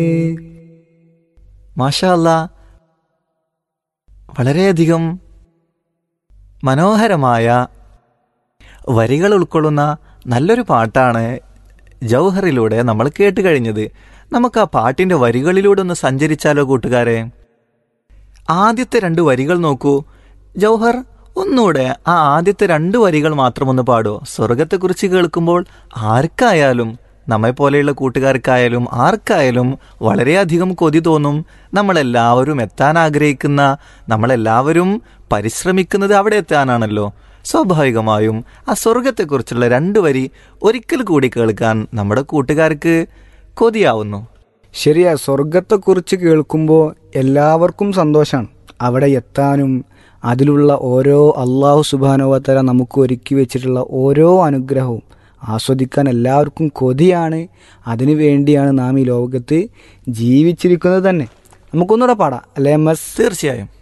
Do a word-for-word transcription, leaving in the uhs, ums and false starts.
മാഷാ അല്ലാ, വളരെയധികം മനോഹരമായ വരികൾ ഉൾക്കൊള്ളുന്ന നല്ലൊരു പാട്ടാണ് ജൗഹറിലൂടെ നമ്മൾ കേട്ട് കഴിഞ്ഞത്. നമുക്ക് ആ പാട്ടിൻ്റെ വരികളിലൂടെ ഒന്ന് സഞ്ചരിച്ചാലോ കൂട്ടുകാരെ? ആദ്യത്തെ രണ്ട് വരികൾ നോക്കൂ. ജൗഹർ, ഒന്നുകൂടെ ആ ആദ്യത്തെ രണ്ട് വരികൾ മാത്രം ഒന്ന് പാടോ? സ്വർഗത്തെക്കുറിച്ച് കേൾക്കുമ്പോൾ ആർക്കായാലും, നമ്മെപ്പോലെയുള്ള കൂട്ടുകാർക്കായാലും ആർക്കായാലും വളരെയധികം കൊതി തോന്നും. നമ്മളെല്ലാവരും എത്താൻ ആഗ്രഹിക്കുന്ന, നമ്മളെല്ലാവരും പരിശ്രമിക്കുന്നത് അവിടെ എത്താനാണല്ലോ. സ്വാഭാവികമായും ആ സ്വർഗത്തെക്കുറിച്ചുള്ള രണ്ട് വരി ഒരിക്കൽ കൂടി കേൾക്കാൻ നമ്മുടെ കൂട്ടുകാർക്ക് കൊതിയാവുന്നു. ശരിയാ, സ്വർഗത്തെക്കുറിച്ച് കേൾക്കുമ്പോൾ എല്ലാവർക്കും സന്തോഷമാണ്. അവിടെ എത്താനും അതിലുള്ള ഓരോ അള്ളാഹു സുബ്ഹാനഹു വ തആല നമുക്ക് ഒരുക്കി വെച്ചിട്ടുള്ള ഓരോ അനുഗ്രഹവും ആസ്വദിക്കാൻ എല്ലാവർക്കും കൊതിയാണ്. അതിനു വേണ്ടിയാണ് നാം ഈ ലോകത്ത് ജീവിച്ചിരിക്കുന്നത് തന്നെ. നമുക്കൊന്നുകൂടെ പാടാം അല്ലേ എം എസ്? തീർച്ചയായും.